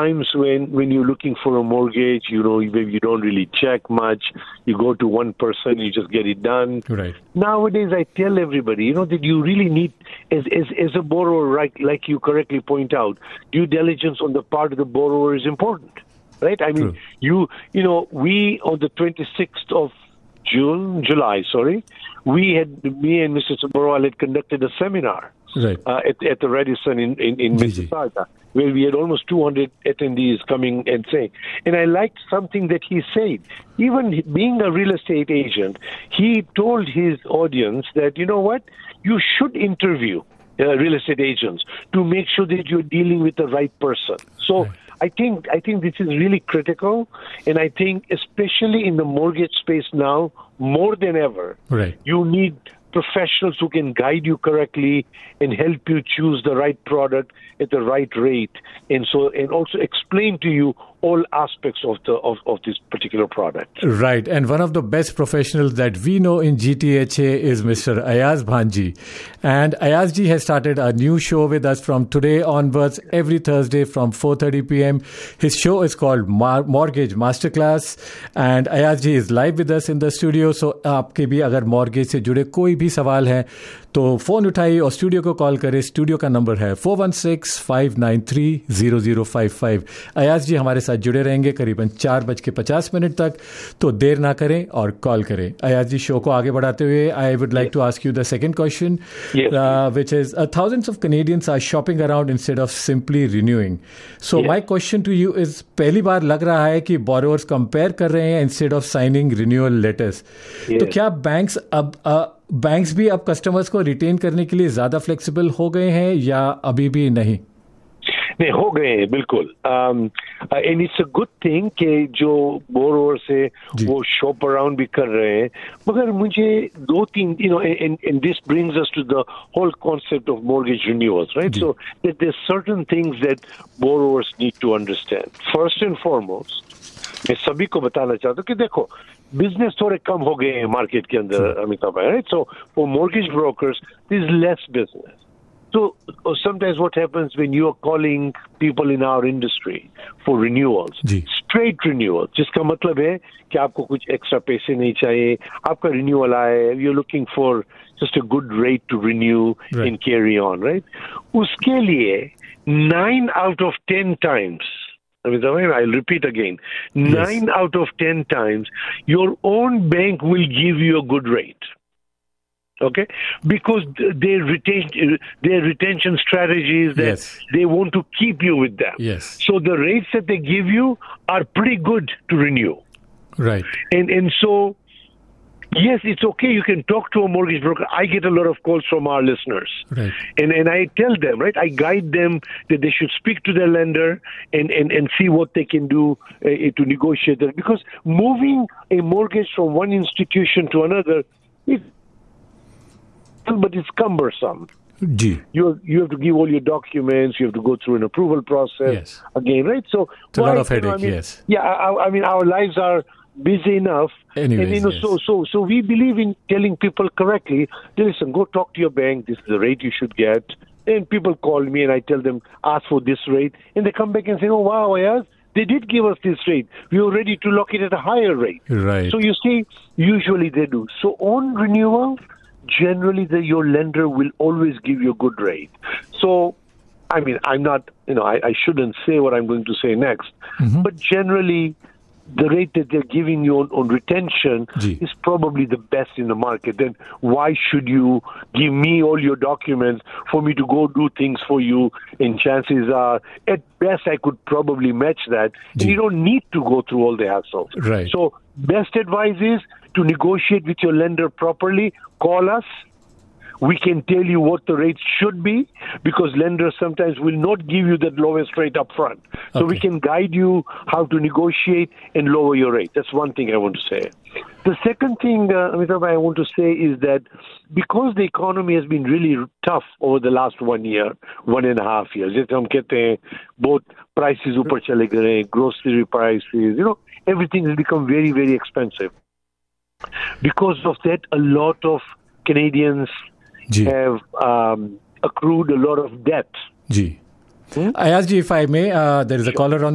times when you're looking for a mortgage, maybe you don't really check much. You go to one person, you just get it done. Right. Nowadays, I tell everybody, that you really need, as a borrower, right, like you correctly point out, due diligence on the part of the borrower is important, right? I mean, we on the 26th of July, me and Mr. Sabharwal had conducted a seminar. Right. At the Radisson in Mississauga, where we had almost 200 attendees coming and saying. And I liked something that he said. Even being a real estate agent, he told his audience that, you know what, you should interview real estate agents to make sure that you're dealing with the right person. So I think this is really critical, and I think especially in the mortgage space now, more than ever, you need professionals who can guide you correctly and help you choose the right product at the right rate, and also explain to you all aspects of this particular product. Right, and one of the best professionals that we know in GTHA is Mr. Ayaz Bhanji, and Ayaz ji has started a new show with us from today onwards every Thursday from 4:30 p.m. His show is called Mortgage Masterclass, and Ayaz ji is live with us in the studio. So आपके भी अगर mortgage से जुड़े कोई भी सवाल है तो फोन उठाइए और स्टूडियो को कॉल करें. स्टूडियो का नंबर है 416-593-0055. अयाज जी हमारे साथ जुड़े रहेंगे करीबन 4:50 तक, तो देर ना करें और कॉल करें. अयाज जी, शो को आगे बढ़ाते हुए I would like to ask you the second question, which is thousands of Canadians are shopping around instead of simply renewing. So my question to you is, पहली बार लग रहा है कि borrowers compare कर रहे हैं instead of signing renewal letters. तो क्या बैंक्स भी अब कस्टमर्स को रिटेन करने के लिए ज्यादा फ्लेक्सिबल हो गए हैं या अभी भी नहीं? नहीं, हो गए हैं बिल्कुल. And it's a good thing कि जो बोरोवर से वो शॉप अराउंड भी कर रहे हैं. मगर मुझे 2-3 and this brings us to the whole concept of mortgage renewals, right? So there certain things that borrowers need to understand. First and foremost मैं सभी को बताना चाहता हूँ कि देखो, बिजनेस थोड़े कम हो गए हैं मार्केट के अंदर, अमिताभ भाई, right? So for mortgage brokers there is less business. So sometimes what happens when you are calling people in our industry for renewals, straight renewals, जिसका मतलब है कि आपको कुछ एक्स्ट्रा पैसे नहीं चाहिए, आपका renewal आए, you're looking for just a good rate to renew and carry on, right? उसके लिए 9 out of 10 times, I'll repeat again, 9 out of 10 times, your own bank will give you a good rate. Okay, because their retention strategies, that they want to keep you with them. Yes. So the rates that they give you are pretty good to renew. Right. And so, yes, it's okay. You can talk to a mortgage broker. I get a lot of calls from our listeners. Right. And I tell them, right, I guide them that they should speak to their lender and see what they can do to negotiate that. Because moving a mortgage from one institution to another, but it's cumbersome. You have to give all your documents. You have to go through an approval process again, right? So it's a lot of headache. Yes. Yeah, I mean, our lives are busy enough. Anyways, and so we believe in telling people correctly. Listen, go talk to your bank. This is the rate you should get. And people call me, and I tell them, ask for this rate, and they come back and say, oh wow, yes, they did give us this rate. We were ready to lock it at a higher rate. Right. So you see, usually they do. So on renewal, generally your lender will always give you a good rate. So, I mean, I'm not, I shouldn't say what I'm going to say next, but generally the rate that they're giving you on retention is probably the best in the market. Then why should you give me all your documents for me to go do things for you? And chances are, at best, I could probably match that. And you don't need to go through all the hassle. Right. So best advice is to negotiate with your lender properly. Call us. We can tell you what the rates should be, because lenders sometimes will not give you that lowest rate up front. So we can guide you how to negotiate and lower your rate. That's one thing I want to say. The second thing, Amitabh, I want to say is that because the economy has been really tough over the last 1 year, 1.5 years, जैसे हम कहते हैं, both prices ऊपर चले गए, grocery prices, everything has become very, very expensive. Because of that, a lot of Canadians have accrued a lot of debt. Ayaz ji, if I may, there is a caller on